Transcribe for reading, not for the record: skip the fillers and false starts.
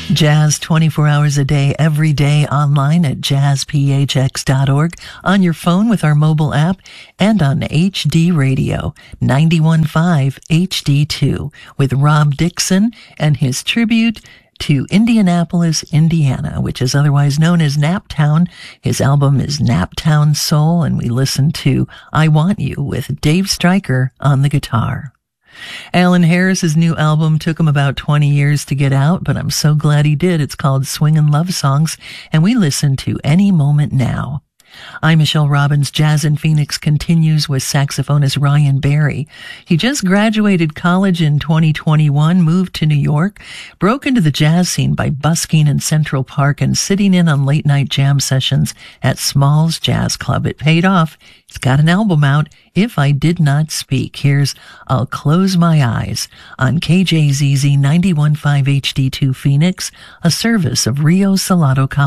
Jazz 24 hours a day, every day, online at jazzphx.org, on your phone with our mobile app, and on HD Radio 91.5 HD2 with Rob Dixon and his tribute to Indianapolis, Indiana, which is otherwise known as Naptown. His album is Naptown Soul, and we listen to I Want You with Dave Stryker on the guitar. Alan Harris's new album took him about 20 years to get out, but I'm so glad he did. It's called Swingin' Love Songs, and we listen to Any Moment Now. I'm Michelle Robbins. Jazz in Phoenix continues with saxophonist Ryan Berry. He just graduated college in 2021, moved to New York, broke into the jazz scene by busking in Central Park and sitting in on late-night jam sessions at Smalls Jazz Club. It paid off. He's got an album out, If I Did Not Speak. Here's I'll Close My Eyes on KJZZ 91.5 HD2 Phoenix, a service of Rio Salado College.